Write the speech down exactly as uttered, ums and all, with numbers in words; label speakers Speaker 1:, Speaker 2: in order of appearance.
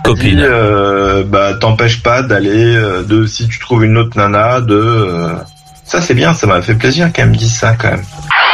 Speaker 1: copine.
Speaker 2: Euh, bah, t'empêche pas d'aller, euh, de si tu trouves une autre nana, de... Euh... Ça, c'est bien, ça m'a fait plaisir qu'elle me dise ça, quand même.